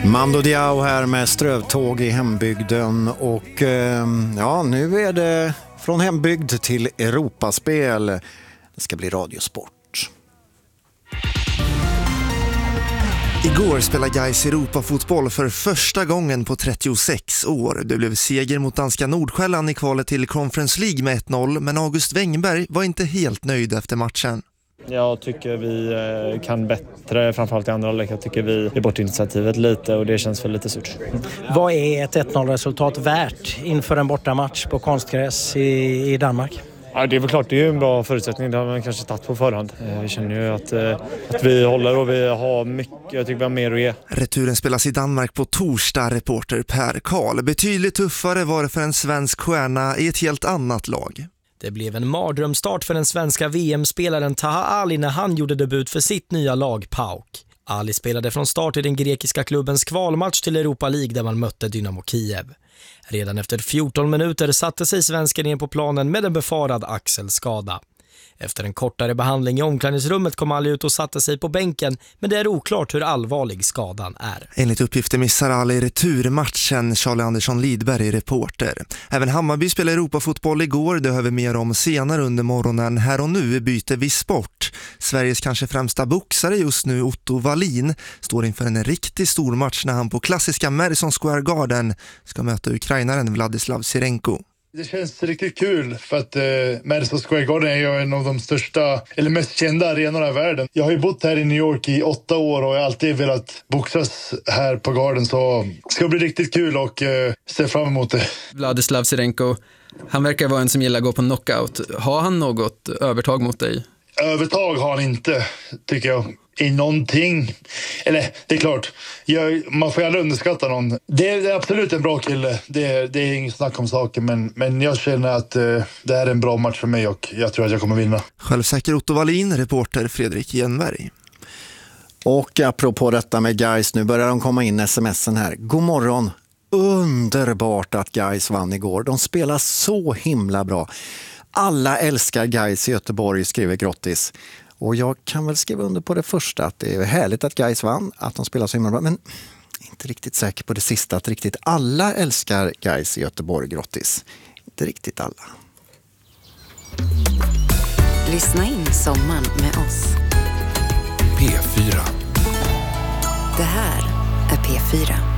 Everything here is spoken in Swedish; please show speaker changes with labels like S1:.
S1: Mando Diao här med strövtåg i hembygden och nu är det från hembygd till Europaspel. Det ska bli radiosport.
S2: Igår spelade Gais Europafotboll för första gången på 36 år. Det blev seger mot danska Nordsjälland i kvalet till Conference League med 1-0, men August Wengberg var inte helt nöjd efter matchen.
S3: Jag tycker vi kan bättre, framförallt i andra halvlek. Jag tycker vi är bort initiativet lite och det känns för lite surt.
S4: Vad är ett 1-0-resultat värt inför en bortamatch på konstgräs i Danmark?
S3: Ja, det är väl klart, det är en bra förutsättning. Det har man kanske tagit på förhand. Vi känner ju att vi håller och vi har mycket, jag tycker vi har mer att ge.
S2: Returen spelas i Danmark på torsdag, reporter Per Karl. Betydligt tuffare var det för en svensk stjärna i ett helt annat lag.
S4: Det blev en mardrömstart för den svenska VM-spelaren Taha Ali när han gjorde debut för sitt nya lag PAOK. Ali spelade från start i den grekiska klubbens kvalmatch till Europa League där man mötte Dynamo Kiev. Redan efter 14 minuter satte sig svensken in på planen med en befarad axelskada. Efter en kortare behandling i omklädningsrummet kom Ali ut och satte sig på bänken, men det är oklart hur allvarlig skadan är.
S2: Enligt uppgifter missar Ali returmatchen, Charlie Andersson Lidberg, reporter. Även Hammarby spelar Europafotboll igår, det hör vi mer om senare under morgonen. Här och nu byter vi sport. Sveriges kanske främsta boxare just nu, Otto Wallin, står inför en riktigt stor match när han på klassiska Madison Square Garden ska möta ukrainaren Vladislav Sirenko.
S5: Det känns riktigt kul för att Madison Square Garden är ju en av de största eller mest kända arenorna i världen. Jag har ju bott här i New York i 8 år och jag har alltid velat boxas här på Garden, så det ska bli riktigt kul och se fram emot det.
S6: Vladislav Sirenko, han verkar vara en som gillar att gå på knockout. Har han något övertag mot dig?
S5: Övertag har han inte, tycker jag. I någonting. Eller, det är klart. Man får ju aldrig underskatta någon. Det är absolut en bra kille. Det är inget snack om saken. Men jag känner att det är en bra match för mig och jag tror att jag kommer vinna.
S2: Självsäker Otto Wallin, reporter Fredrik Jenberg.
S1: Och apropå detta med Gais, nu börjar de komma in sms'en här. God morgon. Underbart att Gais vann igår. De spelar så himla bra. Alla älskar Gais i Göteborg, skriver Grottis. Och jag kan väl skriva under på det första, att det är härligt att Gais vann, att de spelar så himla bra, men inte riktigt säker på det sista, att riktigt alla älskar Gais i Göteborg, Grottis. Inte riktigt alla.
S7: Lyssna in sommaren med oss.
S8: P4.
S7: Det här är P4.